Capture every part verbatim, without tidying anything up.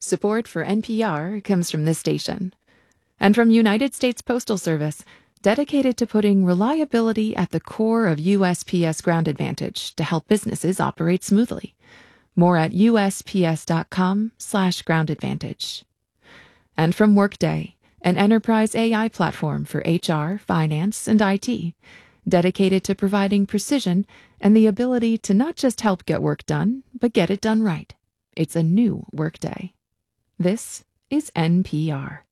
Support for N P R comes from this station. And from United States Postal Service, dedicated to putting reliability at the core of U S P S Ground Advantage to help businesses operate smoothly. More at usps.com slash ground advantage. And from Workday, an enterprise A I platform for H R, finance, and I T, dedicated to providing precision and the ability to not just help get work done, but get it done right. It's a new Workday. This is N P R.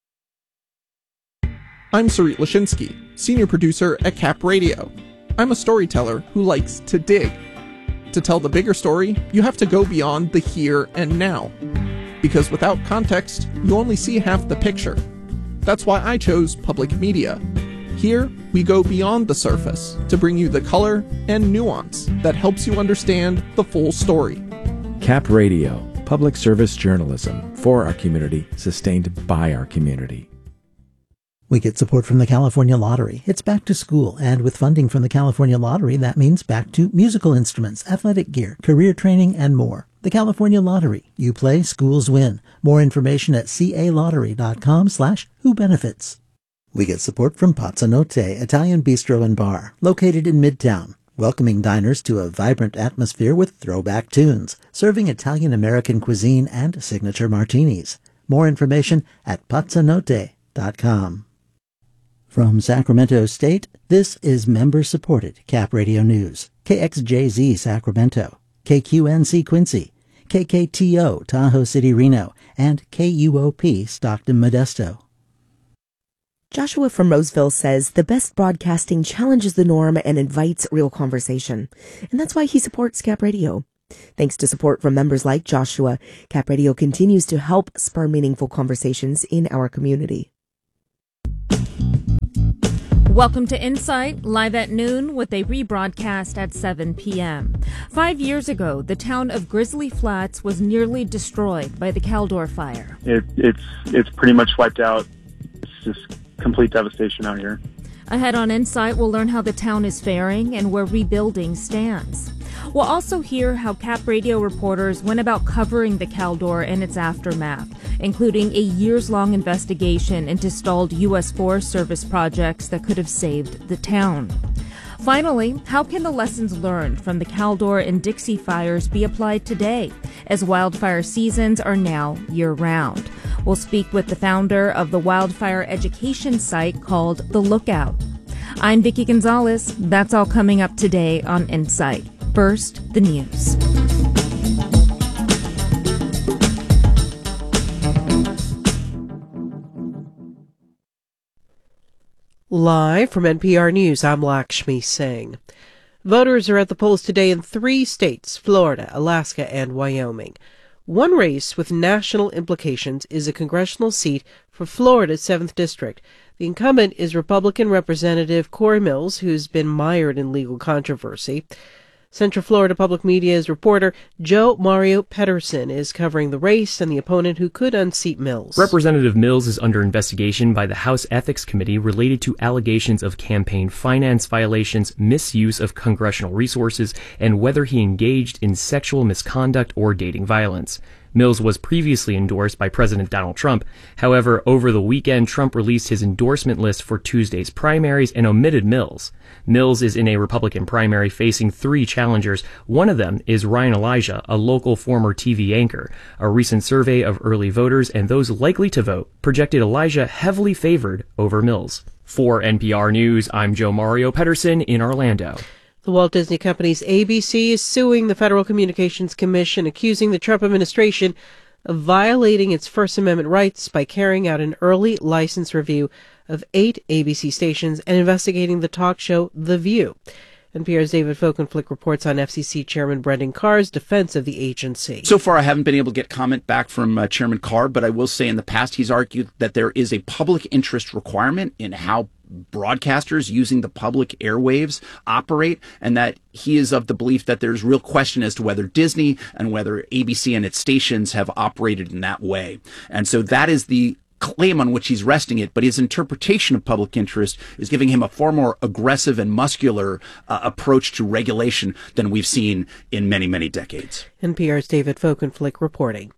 I'm Sarit Lashinsky, senior producer at Cap Radio. I'm a storyteller who likes to dig. To tell the bigger story, you have to go beyond the here and now. Because without context, you only see half the picture. That's why I chose public media. Here, we go beyond the surface to bring you the color and nuance that helps you understand the full story. Cap Radio, public service journalism for our community, sustained by our community. We get support from the California Lottery. It's back to school, and with funding from the California Lottery, that means back to musical instruments, athletic gear, career training, and more. The California Lottery. You play, schools win. More information at calottery.com slash who benefits. We get support from Pazzanotte Italian Bistro and Bar, located in Midtown, welcoming diners to a vibrant atmosphere with throwback tunes, serving Italian-American cuisine and signature martinis. More information at pazzanotte dot com. From Sacramento State, this is member-supported Cap Radio News. K X J Z Sacramento, K Q N C Quincy, K K T O Tahoe City Reno, and K U O P Stockton Modesto. Joshua from Roseville says the best broadcasting challenges the norm and invites real conversation. And that's why he supports Cap Radio. Thanks to support from members like Joshua, Cap Radio continues to help spur meaningful conversations in our community. Welcome to Insight, live at noon with a rebroadcast at seven p.m. Five years ago, the town of Grizzly Flats was nearly destroyed by the Caldor fire. It, it's it's pretty much wiped out. It's just complete devastation out here. Ahead on Insight, we'll learn how the town is faring and where rebuilding stands. We'll also hear how Cap Radio reporters went about covering the Caldor and its aftermath, including a years-long investigation into stalled U S Forest Service projects that could have saved the town. Finally, how can the lessons learned from the Caldor and Dixie fires be applied today, as wildfire seasons are now year-round? We'll speak with the founder of the wildfire education site called The Lookout. I'm Vicki Gonzalez. That's all coming up today on Insight. First, the news. Live from N P R News, I'm Lakshmi Singh. Voters are at the polls today in three states, Florida, Alaska, and Wyoming. One race with national implications is a congressional seat for Florida's seventh District. The incumbent is Republican Representative Corey Mills, who's been mired in legal controversy. Central Florida Public Media's reporter Joe Mario Pedersen is covering the race and the opponent who could unseat Mills. Representative Mills is under investigation by the House Ethics Committee related to allegations of campaign finance violations, misuse of congressional resources, and whether he engaged in sexual misconduct or dating violence. Mills was previously endorsed by President Donald Trump. However, over the weekend, Trump released his endorsement list for Tuesday's primaries and omitted Mills. Mills is in a Republican primary facing three challengers. One of them is Ryan Elijah, a local former T V anchor. A recent survey of early voters and those likely to vote projected Elijah heavily favored over Mills. For N P R News, I'm Joe Mario Pedersen in Orlando. The Walt Disney Company's A B C is suing the Federal Communications Commission, accusing the Trump administration of violating its First Amendment rights by carrying out an early license review of eight A B C stations and investigating the talk show The View. N P R's David Folkenflik reports on F C C Chairman Brendan Carr's defense of the agency. So far, I haven't been able to get comment back from uh, Chairman Carr, but I will say in the past he's argued that there is a public interest requirement in how broadcasters using the public airwaves operate, and that he is of the belief that there's real question as to whether Disney and whether A B C and its stations have operated in that way. And so that is the claim on which he's resting it, but his interpretation of public interest is giving him a far more aggressive and muscular uh, approach to regulation than we've seen in many, many decades. N P R's David Folkenflik reporting.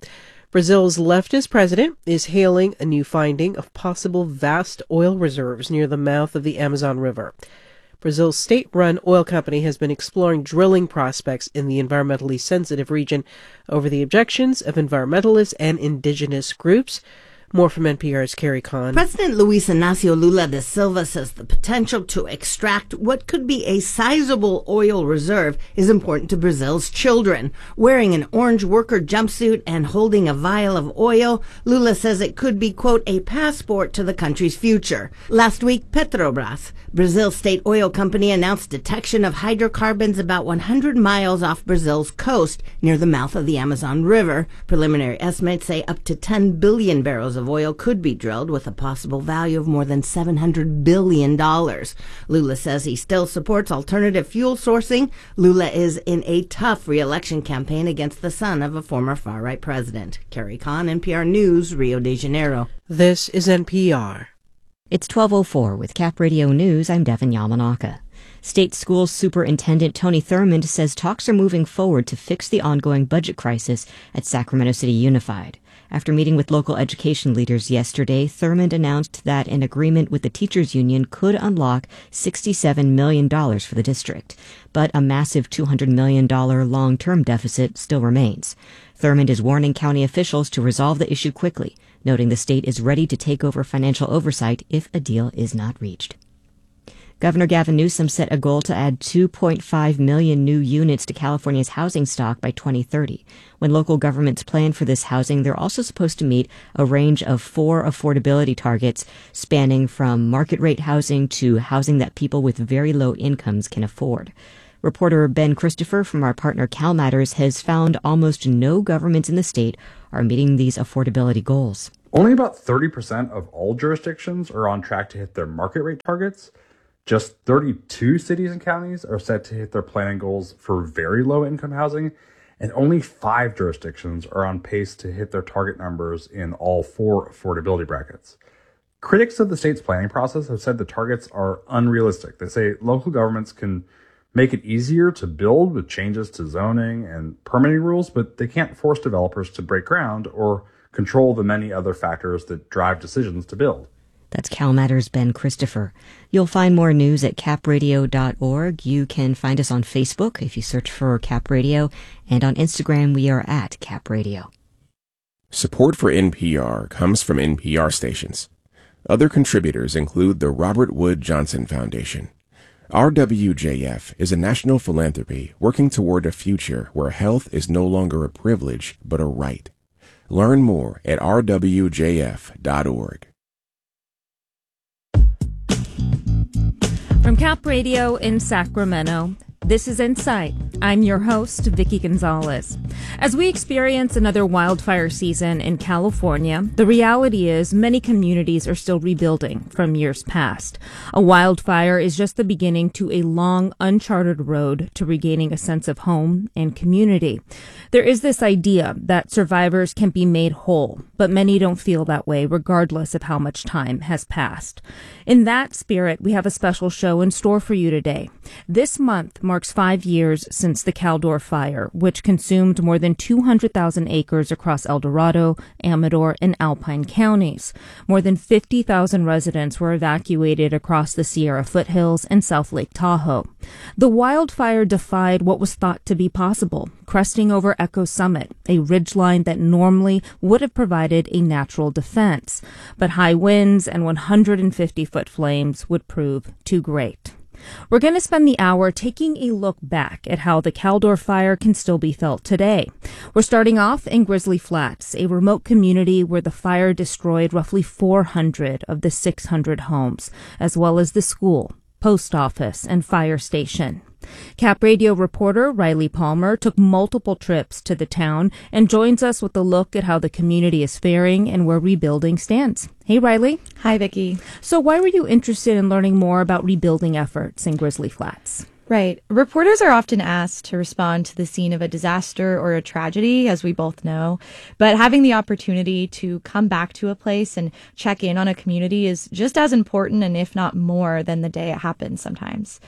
Brazil's leftist president is hailing a new finding of possible vast oil reserves near the mouth of the Amazon River. Brazil's state-run oil company has been exploring drilling prospects in the environmentally sensitive region over the objections of environmentalists and indigenous groups. More from N P R's Carrie Kahn. President Luiz Inácio Lula da Silva says the potential to extract what could be a sizable oil reserve is important to Brazil's children. Wearing an orange worker jumpsuit and holding a vial of oil, Lula says it could be, quote, a passport to the country's future. Last week, Petrobras, Brazil's state oil company, announced detection of hydrocarbons about one hundred miles off Brazil's coast near the mouth of the Amazon River. Preliminary estimates say up to ten billion barrels of oil could be drilled with a possible value of more than seven hundred billion dollars. Lula says he still supports alternative fuel sourcing. Lula is in a tough re-election campaign against the son of a former far-right president. Carrie Kahn, N P R News, Rio de Janeiro. This is N P R. It's twelve oh four with Cap Radio News. I'm Devin Yamanaka. State School Superintendent Tony Thurmond says talks are moving forward to fix the ongoing budget crisis at Sacramento City Unified. After meeting with local education leaders yesterday, Thurmond announced that an agreement with the teachers union could unlock sixty-seven million dollars for the district. But a massive two hundred million dollars long-term deficit still remains. Thurmond is warning county officials to resolve the issue quickly, noting the state is ready to take over financial oversight if a deal is not reached. Governor Gavin Newsom set a goal to add two point five million new units to California's housing stock by twenty thirty. When local governments plan for this housing, they're also supposed to meet a range of four affordability targets spanning from market rate housing to housing that people with very low incomes can afford. Reporter Ben Christopher from our partner CalMatters has found almost no governments in the state are meeting these affordability goals. Only about thirty percent of all jurisdictions are on track to hit their market rate targets. Just thirty-two cities and counties are set to hit their planning goals for very low income housing, and only five jurisdictions are on pace to hit their target numbers in all four affordability brackets. Critics of the state's planning process have said the targets are unrealistic. They say local governments can make it easier to build with changes to zoning and permitting rules, but they can't force developers to break ground or control the many other factors that drive decisions to build. That's CalMatters' Ben Christopher. You'll find more news at cap radio dot org. You can find us on Facebook if you search for Cap Radio, and on Instagram we are at Cap Radio. Support for N P R comes from N P R stations. Other contributors include the Robert Wood Johnson Foundation. R W J F is a national philanthropy working toward a future where health is no longer a privilege but a right. Learn more at r w j f dot org. From Cap Radio in Sacramento, this is Insight. I'm your host, Vicki Gonzalez. As we experience another wildfire season in California, the reality is many communities are still rebuilding from years past. A wildfire is just the beginning to a long, uncharted road to regaining a sense of home and community. There is this idea that survivors can be made whole, but many don't feel that way regardless of how much time has passed. In that spirit, we have a special show in store for you today. This month marks five years since the Caldor Fire, which consumed more than two hundred thousand acres across El Dorado, Amador, and Alpine counties. More than fifty thousand residents were evacuated across the Sierra foothills and South Lake Tahoe. The wildfire defied what was thought to be possible, cresting over Echo Summit, a ridgeline that normally would have provided a natural defense. But high winds and one hundred fifty foot flames would prove too great. We're going to spend the hour taking a look back at how the Caldor Fire can still be felt today. We're starting off in Grizzly Flats, a remote community where the fire destroyed roughly four hundred of the six hundred homes, as well as the school, post office, and fire station. Cap Radio reporter Riley Palmer took multiple trips to the town and joins us with a look at how the community is faring and where rebuilding stands. Hey, Riley. Hi, Vicki. So why were you interested in learning more about rebuilding efforts in Grizzly Flats? Right. Reporters are often asked to respond to the scene of a disaster or a tragedy, as we both know. But having the opportunity to come back to a place and check in on a community is just as important, and if not more, than the day it happens sometimes.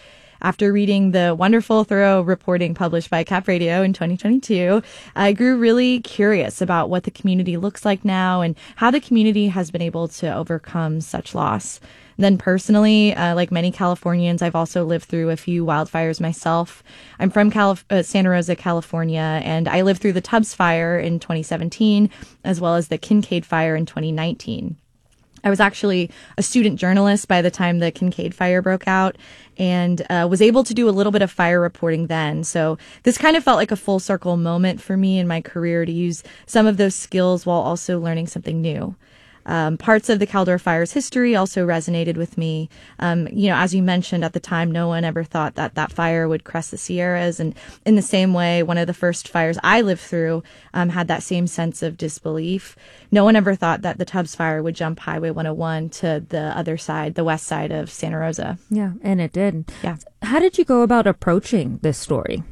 After reading the wonderful, thorough reporting published by Cap Radio in twenty twenty-two, I grew really curious about what the community looks like now and how the community has been able to overcome such loss. Then personally, uh, like many Californians, I've also lived through a few wildfires myself. I'm from Calif- uh, Santa Rosa, California, and I lived through the Tubbs Fire in twenty seventeen, as well as the Kincaid Fire in twenty nineteen. I was actually a student journalist by the time the Kincaid Fire broke out and uh, was able to do a little bit of fire reporting then. So this kind of felt like a full circle moment for me in my career to use some of those skills while also learning something new. Um, parts of the Caldor Fire's history also resonated with me. Um, you know, as you mentioned, at the time, no one ever thought that that fire would crest the Sierras. And in the same way, one of the first fires I lived through um, had that same sense of disbelief. No one ever thought that the Tubbs Fire would jump Highway one oh one to the other side, the west side of Santa Rosa. Yeah, and it did. Yeah. How did you go about approaching this story?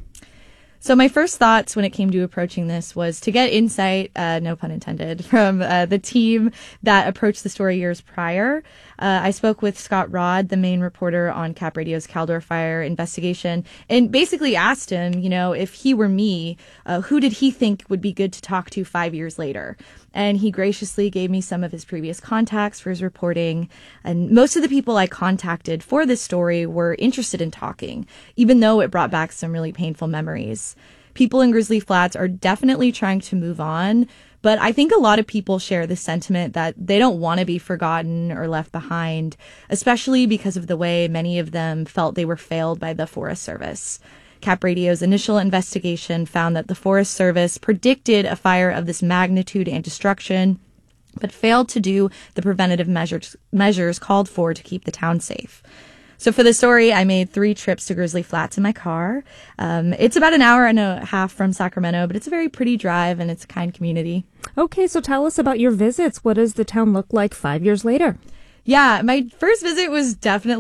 So my first thoughts when it came to approaching this was to get insight, uh, no pun intended, from uh, the team that approached the story years prior. Uh, I spoke with Scott Rodd, the main reporter on Cap Radio's Caldor Fire investigation, and basically asked him, you know, if he were me, uh, who did he think would be good to talk to five years later? And he graciously gave me some of his previous contacts for his reporting. And most of the people I contacted for this story were interested in talking, even though it brought back some really painful memories. People in Grizzly Flats are definitely trying to move on, but I think a lot of people share the sentiment that they don't want to be forgotten or left behind, especially because of the way many of them felt they were failed by the Forest Service. Cap Radio's initial investigation found that the Forest Service predicted a fire of this magnitude and destruction, but failed to do the preventative measures, measures called for to keep the town safe. So for the story, I made three trips to Grizzly Flats in my car. Um, it's about an hour and a half from Sacramento, but it's a very pretty drive and it's a kind community. Okay, so tell us about your visits. What does the town look like five years later? Yeah, my first visit was definitely